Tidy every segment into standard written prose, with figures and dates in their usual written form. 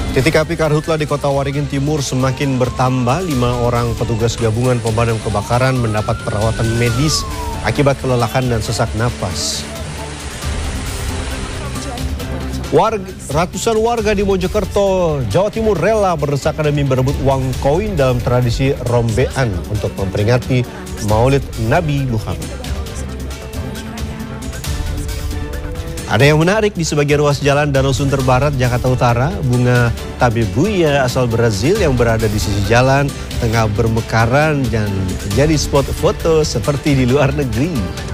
Titik api karhutla di Kota Waringin Timur semakin bertambah. 5 orang petugas gabungan pemadam kebakaran mendapat perawatan medis akibat kelelahan dan sesak napas. Ratusan warga di Mojokerto, Jawa Timur rela berdesakan demi berebut uang koin dalam tradisi rombean untuk memperingati Maulid Nabi Muhammad. Ada yang menarik di sebagian ruas jalan Danau Sunter Barat, Jakarta Utara. Bunga tabebuya asal Brazil yang berada di sisi jalan tengah bermekaran dan jadi spot foto seperti di luar negeri.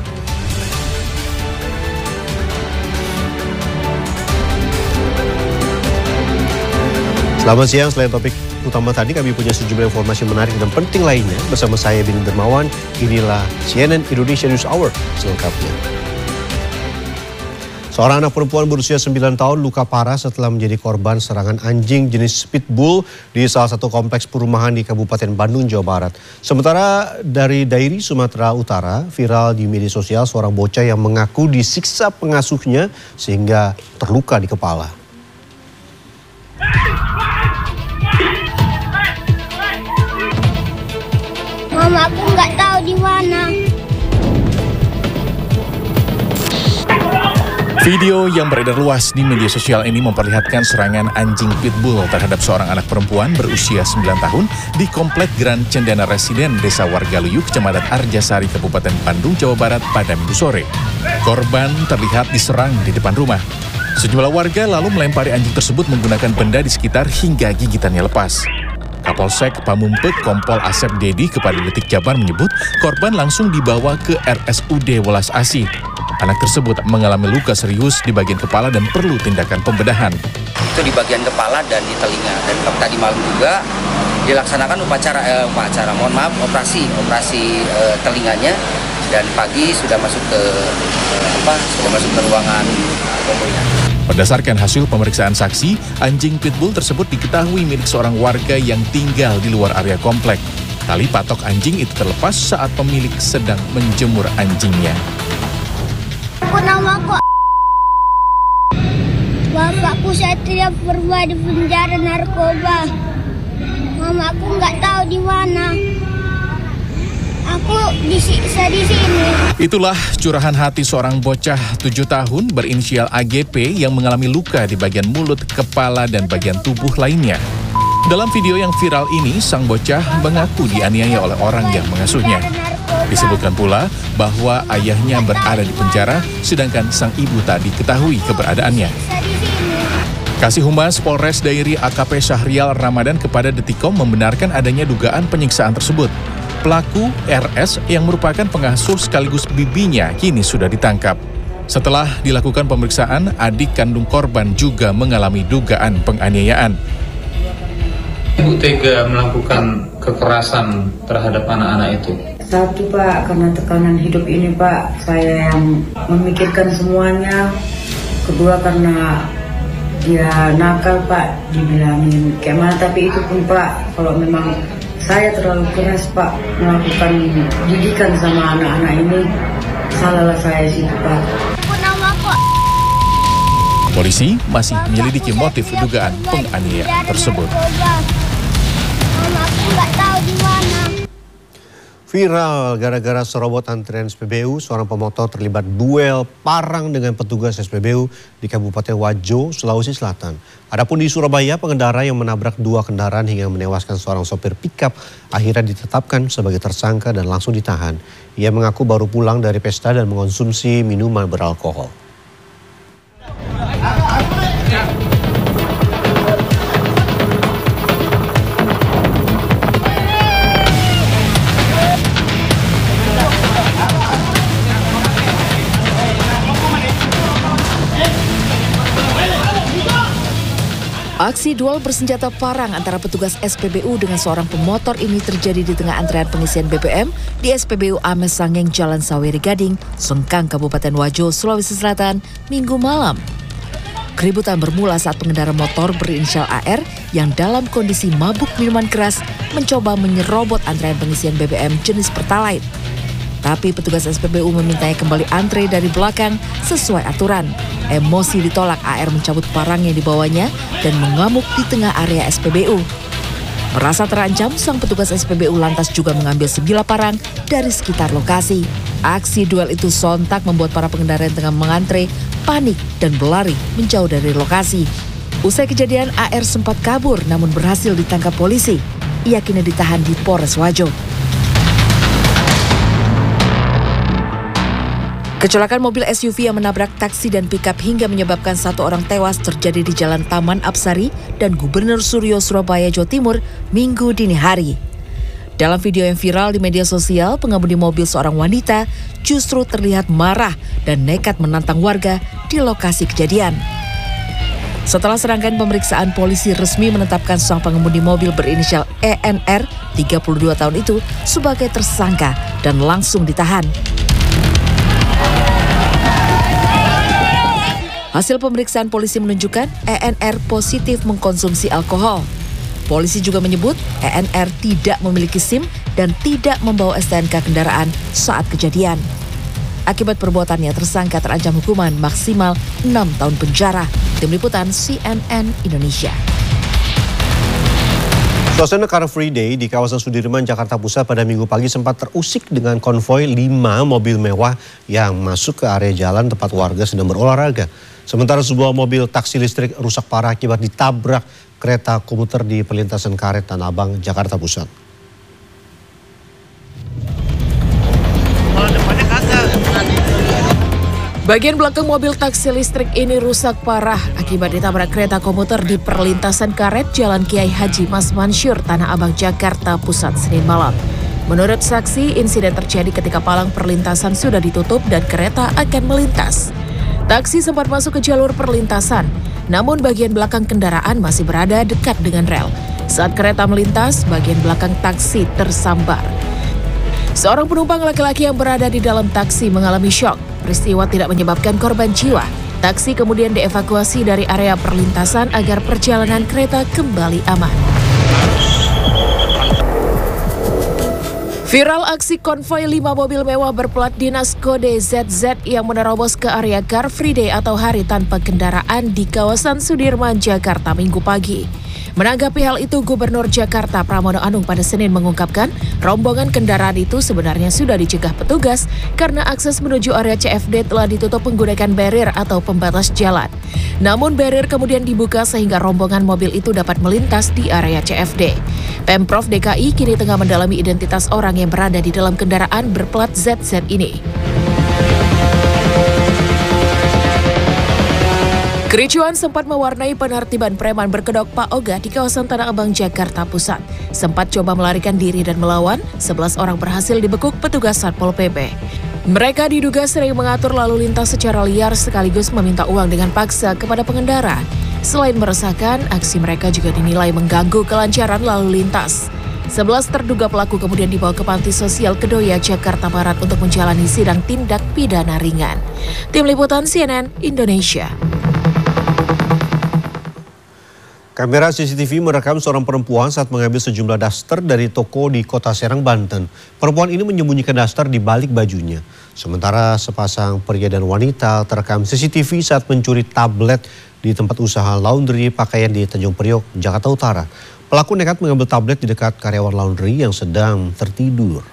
Selamat siang, selain topik utama tadi kami punya sejumlah informasi menarik dan penting lainnya. Bersama saya Bini Dermawan, inilah CNN Indonesia News Hour selengkapnya. Seorang anak perempuan berusia 9 tahun luka parah setelah menjadi korban serangan anjing jenis pitbull di salah satu kompleks perumahan di Kabupaten Bandung, Jawa Barat. Sementara dari Dairi, Sumatera Utara, viral di media sosial seorang bocah yang mengaku disiksa pengasuhnya sehingga terluka di kepala. Mama, aku nggak tahu di mana. Video yang beredar luas di media sosial ini memperlihatkan serangan anjing pitbull terhadap seorang anak perempuan berusia 9 tahun di Komplek Grand Cendana Residen Desa Wargaluyu, Kecamatan Arjasari, Kabupaten Bandung, Jawa Barat pada Minggu sore. Korban terlihat diserang di depan rumah. Sejumlah warga lalu melempari anjing tersebut menggunakan benda di sekitar hingga gigitannya lepas. Kapolsek Pamumpek Kompol Asep Dedi kepada Detik Jabar menyebut korban langsung dibawa ke RSUD Welas Asih. Anak tersebut mengalami luka serius di bagian kepala dan perlu tindakan pembedahan. Itu di bagian kepala dan di telinga. Dan tadi malam juga dilaksanakan operasi telinganya, dan pagi sudah masuk ke ruangan pemulihan. Berdasarkan hasil pemeriksaan saksi, anjing pitbull tersebut diketahui milik seorang warga yang tinggal di luar area komplek. Tali patok anjing itu terlepas saat pemilik sedang menjemur anjingnya. Namaku bapakku Satria Purba di penjara narkoba. Mamaku nggak tahu di mana. Aku disiksa di sini. Itulah curahan hati seorang bocah 7 tahun berinisial AGP yang mengalami luka di bagian mulut, kepala, dan bagian tubuh lainnya. Dalam video yang viral ini, sang bocah mengaku dianiaya oleh orang yang mengasuhnya. Disebutkan pula bahwa ayahnya berada di penjara, sedangkan sang ibu tak diketahui keberadaannya. Kasih Humas Polres Dairi AKP Syahrial Ramadan kepada Detikom membenarkan adanya dugaan penyiksaan tersebut. Pelaku RS yang merupakan pengasuh sekaligus bibinya kini sudah ditangkap. Setelah dilakukan pemeriksaan, adik kandung korban juga mengalami dugaan penganiayaan. Ibu tega melakukan kekerasan terhadap anak-anak itu? Satu Pak, karena tekanan hidup ini Pak, saya yang memikirkan semuanya. Kedua karena dia nakal Pak, dibilangin kayak mana, tapi itu pun Pak, kalau memang saya terlalu keras Pak melakukan didikan sama anak-anak ini, salahlah saya situ Pak. Polisi masih menyelidiki motif dugaan penganiayaan tersebut. Mamaku nggak tahu di mana. Viral gara-gara serobot antrean SPBU, seorang pemotor terlibat duel parang dengan petugas SPBU di Kabupaten Wajo, Sulawesi Selatan. Adapun di Surabaya, pengendara yang menabrak 2 kendaraan hingga menewaskan seorang sopir pikap akhirnya ditetapkan sebagai tersangka dan langsung ditahan. Ia mengaku baru pulang dari pesta dan mengonsumsi minuman beralkohol. Aksi duel bersenjata parang antara petugas SPBU dengan seorang pemotor ini terjadi di tengah antrean pengisian BBM di SPBU Ames Sangeng, Jalan Saweri Gading, Sengkang, Kabupaten Wajo, Sulawesi Selatan, Minggu malam. Keributan bermula saat pengendara motor berinisial AR yang dalam kondisi mabuk minuman keras mencoba menyerobot antrean pengisian BBM jenis Pertalite. Tapi petugas SPBU memintanya kembali antre dari belakang sesuai aturan. Emosi ditolak, AR mencabut barang yang dibawanya dan mengamuk di tengah area SPBU. Merasa terancam, sang petugas SPBU lantas juga mengambil sebilah parang dari sekitar lokasi. Aksi duel itu sontak membuat para pengendara yang tengah mengantre panik dan berlari menjauh dari lokasi. Usai kejadian, AR sempat kabur namun berhasil ditangkap polisi. Ia kini ditahan di Polres Wajo. Kecelakaan mobil SUV yang menabrak taksi dan pickup hingga menyebabkan 1 orang tewas terjadi di Jalan Taman Apsari dan Gubernur Suryo Surabaya, Jawa Timur, Minggu dini hari. Dalam video yang viral di media sosial, pengemudi mobil seorang wanita justru terlihat marah dan nekat menantang warga di lokasi kejadian. Setelah serangkaian pemeriksaan, polisi resmi menetapkan sang pengemudi mobil berinisial ENR, 32 tahun itu, sebagai tersangka dan langsung ditahan. Hasil pemeriksaan polisi menunjukkan ENR positif mengkonsumsi alkohol. Polisi juga menyebut ENR tidak memiliki SIM dan tidak membawa STNK kendaraan saat kejadian. Akibat perbuatannya, tersangka terancam hukuman maksimal 6 tahun penjara. Tim Liputan CNN Indonesia. Suasana Car Free Day di kawasan Sudirman, Jakarta Pusat pada Minggu pagi sempat terusik dengan konvoi 5 mobil mewah yang masuk ke area jalan tempat warga sedang berolahraga. Sementara sebuah mobil taksi listrik rusak parah akibat ditabrak kereta komuter di perlintasan Karet Tanah Abang, Jakarta Pusat. Bagian belakang mobil taksi listrik ini rusak parah akibat ditabrak kereta komuter di perlintasan Karet Jalan Kiai Haji Mas Mansur, Tanah Abang, Jakarta Pusat, Senin malam. Menurut saksi, insiden terjadi ketika palang perlintasan sudah ditutup dan kereta akan melintas. Taksi sempat masuk ke jalur perlintasan, namun bagian belakang kendaraan masih berada dekat dengan rel. Saat kereta melintas, bagian belakang taksi tersambar. Seorang penumpang laki-laki yang berada di dalam taksi mengalami syok. Peristiwa tidak menyebabkan korban jiwa. Taksi kemudian dievakuasi dari area perlintasan agar perjalanan kereta kembali aman. Viral aksi konvoi 5 mobil mewah berplat dinas kode ZZ yang menerobos ke area Car Free Day atau hari tanpa kendaraan di kawasan Sudirman, Jakarta Minggu pagi. Menanggapi hal itu, Gubernur Jakarta Pramono Anung pada Senin mengungkapkan rombongan kendaraan itu sebenarnya sudah dicegah petugas karena akses menuju area CFD telah ditutup menggunakan barrier atau pembatas jalan. Namun barrier kemudian dibuka sehingga rombongan mobil itu dapat melintas di area CFD. Pemprov DKI kini tengah mendalami identitas orang yang berada di dalam kendaraan berplat ZZ ini. Kericuan sempat mewarnai penertiban preman berkedok Pak Oga di kawasan Tanah Abang, Jakarta Pusat. Sempat coba melarikan diri dan melawan, 11 orang berhasil dibekuk petugas Satpol PP. Mereka diduga sering mengatur lalu lintas secara liar sekaligus meminta uang dengan paksa kepada pengendara. Selain meresahkan, aksi mereka juga dinilai mengganggu kelancaran lalu lintas. 11 terduga pelaku kemudian dibawa ke Panti Sosial Kedoya, Jakarta Barat untuk menjalani sidang tindak pidana ringan. Tim Liputan CNN Indonesia. Kamera CCTV merekam seorang perempuan saat mengambil sejumlah daster dari toko di Kota Serang, Banten. Perempuan ini menyembunyikan daster di balik bajunya. Sementara sepasang pria dan wanita terekam CCTV saat mencuri tablet di tempat usaha laundry pakaian di Tanjung Priok, Jakarta Utara. Pelaku nekat mengambil tablet di dekat karyawan laundry yang sedang tertidur.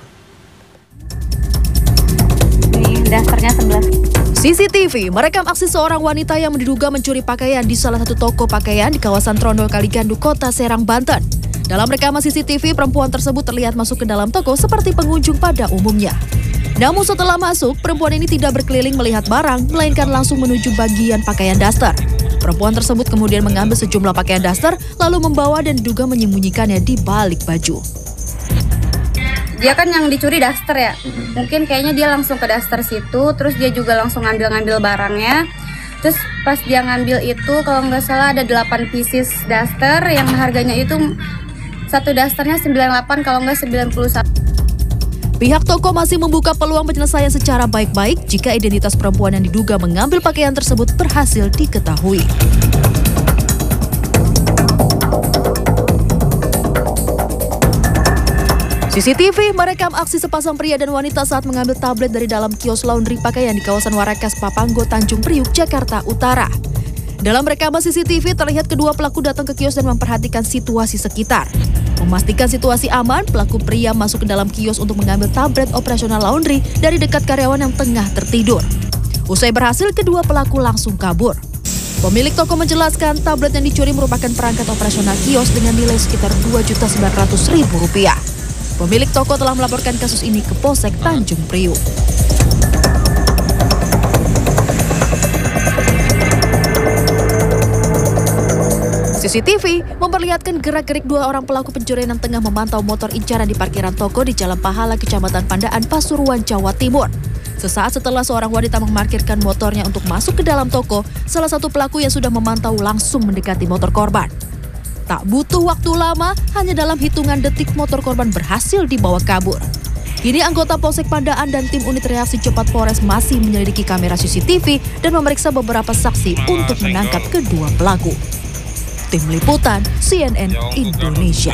Ini dasternya 11. CCTV merekam aksi seorang wanita yang diduga mencuri pakaian di salah satu toko pakaian di kawasan Trondol Kaligandu, Kota Serang, Banten. Dalam rekaman CCTV, perempuan tersebut terlihat masuk ke dalam toko seperti pengunjung pada umumnya. Namun setelah masuk, perempuan ini tidak berkeliling melihat barang, melainkan langsung menuju bagian pakaian daster. Perempuan tersebut kemudian mengambil sejumlah pakaian daster, lalu membawa dan diduga menyembunyikannya di balik baju. Dia kan yang dicuri daster ya, mungkin kayaknya dia langsung ke daster situ, terus dia juga langsung ngambil barangnya. Terus pas dia ngambil itu, kalau nggak salah ada 8 pieces daster yang harganya itu satu dasternya 98, kalau nggak 91. Pihak toko masih membuka peluang penyelesaian secara baik-baik jika identitas perempuan yang diduga mengambil pakaian tersebut berhasil diketahui. CCTV merekam aksi sepasang pria dan wanita saat mengambil tablet dari dalam kios laundry pakaian di kawasan Warakas Papanggo, Tanjung Priuk, Jakarta Utara. Dalam rekaman CCTV terlihat kedua pelaku datang ke kios dan memperhatikan situasi sekitar. Memastikan situasi aman, pelaku pria masuk ke dalam kios untuk mengambil tablet operasional laundry dari dekat karyawan yang tengah tertidur. Usai berhasil, kedua pelaku langsung kabur. Pemilik toko menjelaskan tablet yang dicuri merupakan perangkat operasional kios dengan nilai sekitar Rp2.900.000. Pemilik toko telah melaporkan kasus ini ke Polsek Tanjung Priuk. CCTV memperlihatkan gerak-gerik dua orang pelaku pencurian yang tengah memantau motor incaran di parkiran toko di Jalan Pahala, Kecamatan Pandaan, Pasuruan, Jawa Timur. Sesaat setelah seorang wanita memarkirkan motornya untuk masuk ke dalam toko, salah satu pelaku yang sudah memantau langsung mendekati motor korban. Tak butuh waktu lama, hanya dalam hitungan detik motor korban berhasil dibawa kabur. Kini anggota Polsek Pandaan dan tim unit reaksi cepat Polres masih menyelidiki kamera CCTV dan memeriksa beberapa saksi untuk menangkap kedua pelaku. Tim Liputan CNN Indonesia.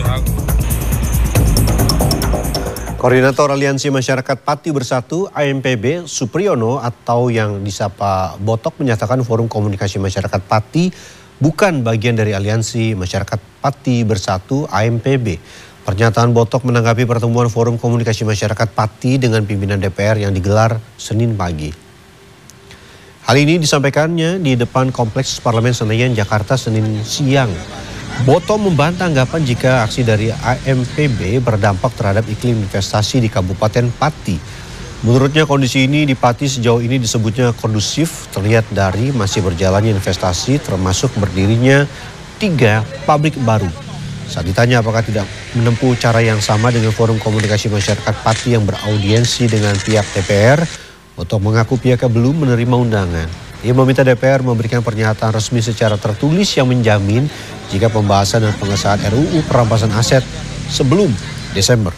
Koordinator Aliansi Masyarakat Pati Bersatu AMPB Supriyono atau yang disapa Botok menyatakan Forum Komunikasi Masyarakat Pati bukan bagian dari Aliansi Masyarakat Pati Bersatu AMPB. Pernyataan Botok menanggapi pertemuan Forum Komunikasi Masyarakat Pati dengan pimpinan DPR yang digelar Senin pagi. Hal ini disampaikannya di depan Kompleks Parlemen Senayan, Jakarta, Senin siang. Botok membantah anggapan jika aksi dari AMPB berdampak terhadap iklim investasi di Kabupaten Pati. Menurutnya kondisi ini di Pati sejauh ini disebutnya kondusif, terlihat dari masih berjalannya investasi termasuk berdirinya 3 pabrik baru. Saat ditanya apakah tidak menempuh cara yang sama dengan Forum Komunikasi Masyarakat Pati yang beraudiensi dengan pihak DPR, Botok mengaku pihaknya belum menerima undangan. Ia meminta DPR memberikan pernyataan resmi secara tertulis yang menjamin jika pembahasan dan pengesahan RUU perampasan aset sebelum Desember.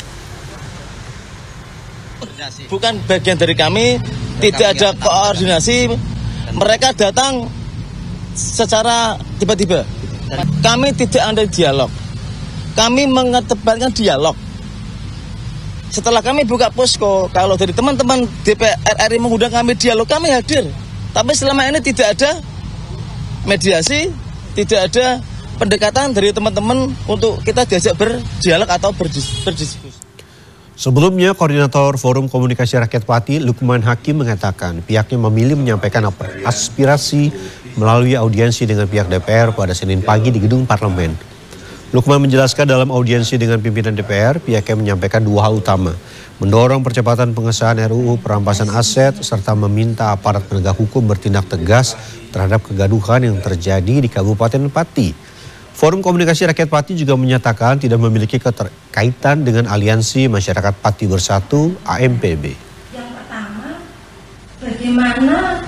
Bukan bagian dari kami, tidak ada koordinasi, mereka datang secara tiba-tiba. Kami tidak ada dialog, kami mengedepankan dialog. Setelah kami buka posko, kalau dari teman-teman DPR RI mengundang kami dialog, kami hadir. Tapi selama ini tidak ada mediasi, tidak ada pendekatan dari teman-teman untuk kita diajak berdialog atau berdiskusi. Sebelumnya, Koordinator Forum Komunikasi Rakyat Pati, Lukman Hakim, mengatakan pihaknya memilih menyampaikan aspirasi melalui audiensi dengan pihak DPR pada Senin pagi di gedung parlemen. Lukman menjelaskan dalam audiensi dengan pimpinan DPR, pihaknya menyampaikan 2 hal utama. Mendorong percepatan pengesahan RUU perampasan aset, serta meminta aparat penegak hukum bertindak tegas terhadap kegaduhan yang terjadi di Kabupaten Pati. Forum Komunikasi Rakyat Pati juga menyatakan tidak memiliki keterkaitan dengan Aliansi Masyarakat Pati Bersatu AMPB. Yang pertama, bagaimana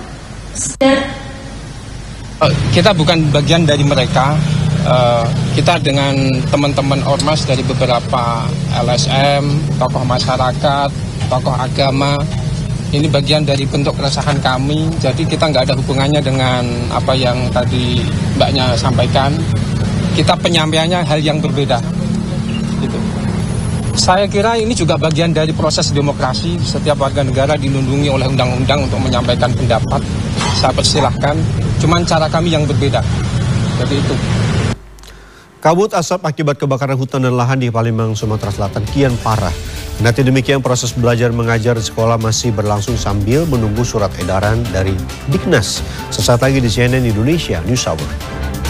kita bukan bagian dari mereka. Kita dengan teman-teman ormas dari beberapa LSM, tokoh masyarakat, tokoh agama, ini bagian dari bentuk keresahan kami. Jadi kita nggak ada hubungannya dengan apa yang tadi Mbaknya sampaikan. Kita penyampaiannya hal yang berbeda. Gitu. Saya kira ini juga bagian dari proses demokrasi. Setiap warga negara dilindungi oleh undang-undang untuk menyampaikan pendapat. Saya persilahkan. Cuman cara kami yang berbeda. Jadi itu. Kabut asap akibat kebakaran hutan dan lahan di Palembang, Sumatera Selatan kian parah. Kendati demikian, proses belajar mengajar di sekolah masih berlangsung sambil menunggu surat edaran dari Diknas. Sesaat lagi di CNN Indonesia News Hour.